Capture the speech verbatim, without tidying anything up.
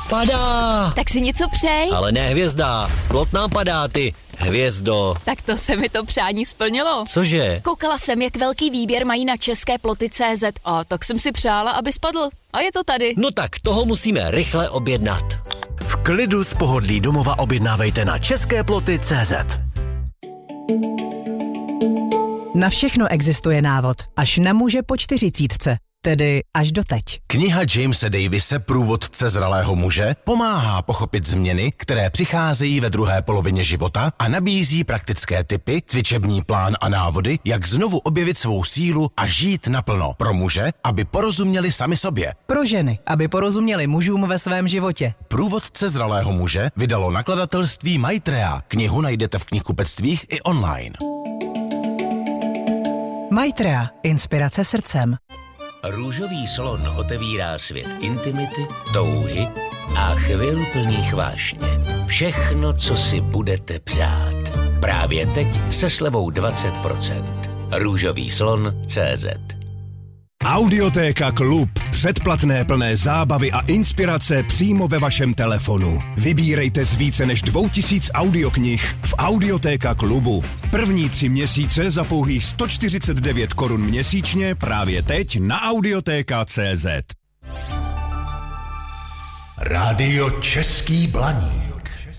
Padá! Tak si něco přej. Ale ne hvězda, plot nám padá, ty hvězdo. Tak to se mi to přání splnilo. Cože? Koukala jsem, jak velký výběr mají na české ploty tečka cé zet a tak jsem si přála, aby spadl. A je to tady. No tak toho musíme rychle objednat. V klidu z pohodlí domova objednávejte na české ploty tečka cé zet. Na všechno existuje návod, až na muže po čtyřicítce, tedy až doteď. Kniha Jamese Davise Průvodce zralého muže pomáhá pochopit změny, které přicházejí ve druhé polovině života a nabízí praktické tipy, cvičební plán a návody, jak znovu objevit svou sílu a žít naplno. Pro muže, aby porozuměli sami sobě. Pro ženy, aby porozuměli mužům ve svém životě. Průvodce zralého muže vydalo nakladatelství Maitreya. Knihu najdete v knihkupectvích i online. Maitreya. Inspirace srdcem. Růžový slon otevírá svět intimity, touhy a chvil plných vášně. Všechno, co si budete přát. Právě teď se slevou dvacet procent. Růžový slon tečka cé zet. Audiotéka Klub. Předplatné plné zábavy a inspirace přímo ve vašem telefonu. Vybírejte z více než dvou tisíc audioknih v Audiotéka Klubu. První tři měsíce za pouhých sto čtyřicet devět korun měsíčně právě teď na audiotéka tečka cé zet. Rádio Český Blaník.